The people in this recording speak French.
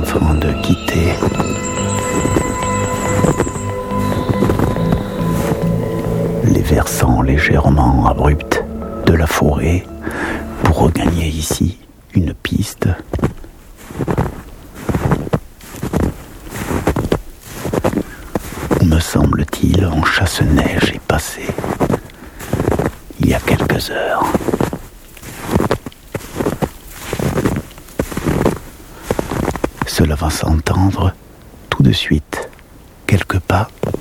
avant de quitter les versants légèrement abrupts de la forêt pour regagner ici une piste. Où me semble-t-il en chasse-neige est passé il y a quelques heures. Cela va s'entendre tout de suite, quelques pas